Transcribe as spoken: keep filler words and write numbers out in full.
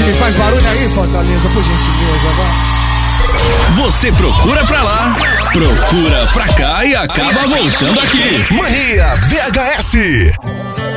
E faz barulho aí, Fortaleza, por gentileza, vai. Você procura pra lá, procura pra cá e acaba voltando aqui. Mania V H S.